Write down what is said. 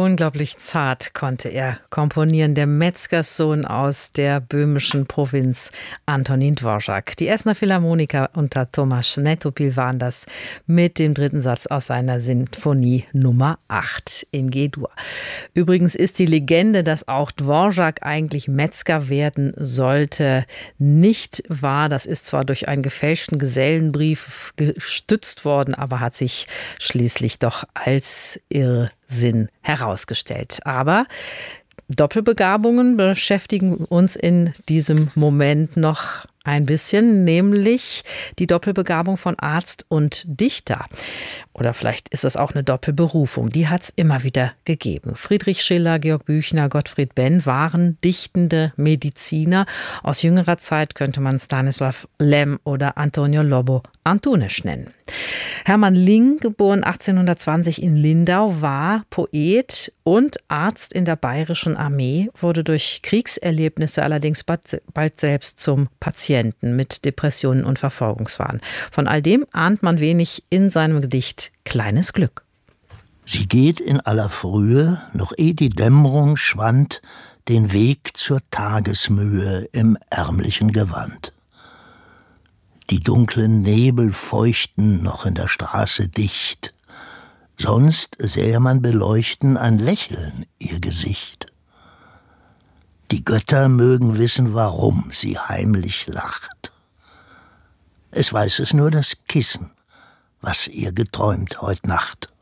Unglaublich zart konnte er komponieren, der Metzgerssohn aus der böhmischen Provinz, Antonín Dvořák. Die Essener Philharmoniker unter Tomáš Netopil waren das mit dem dritten Satz aus seiner Sinfonie Nummer 8 in G-Dur. Übrigens ist die Legende, dass auch Dvořák eigentlich Metzger werden sollte, nicht wahr. Das ist zwar durch einen gefälschten Gesellenbrief gestützt worden, aber hat sich schließlich doch als Irrsinn herausgestellt. Aber Doppelbegabungen beschäftigen uns in diesem Moment noch ein bisschen, nämlich die Doppelbegabung von Arzt und Dichter. Oder vielleicht ist es auch eine Doppelberufung. Die hat es immer wieder gegeben. Friedrich Schiller, Georg Büchner, Gottfried Benn waren dichtende Mediziner. Aus jüngerer Zeit könnte man Stanislav Lem oder Antonio Lobo Antunes nennen. Hermann Ling, geboren 1820 in Lindau, war Poet und Arzt in der Bayerischen Armee, wurde durch Kriegserlebnisse allerdings bald selbst zum Patienten mit Depressionen und Verfolgungswahn. Von all dem ahnt man wenig in seinem Gedicht Kleines Glück. Sie geht in aller Frühe, noch ehe die Dämmerung schwand, den Weg zur Tagesmühe im ärmlichen Gewand. Die dunklen Nebel feuchten noch in der Straße dicht, sonst sähe man beleuchten ein Lächeln ihr Gesicht. Die Götter mögen wissen, warum sie heimlich lacht. Es weiß es nur das Kissen, was ihr geträumt heut Nacht.